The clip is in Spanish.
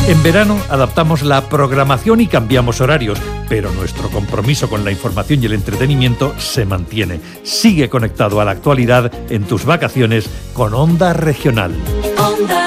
En verano adaptamos la programación y cambiamos horarios, pero nuestro compromiso con la información y el entretenimiento se mantiene. Sigue conectado a la actualidad en tus vacaciones con Onda Regional. Onda